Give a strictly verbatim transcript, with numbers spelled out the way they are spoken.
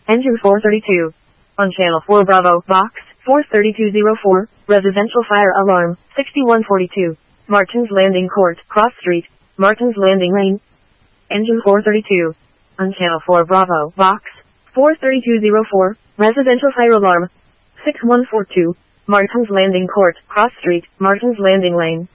Engine four thirty-two. On Channel four Bravo, Box four thirty-two oh four, Residential Fire Alarm, sixty-one forty-two. Martin's Landing Court, Cross Street, Martin's Landing Lane. Engine four thirty-two. On Channel four Bravo, Box four thirty-two oh four, Residential Fire Alarm, six one four two. Martin's Landing Court, Cross Street, Martin's Landing Lane.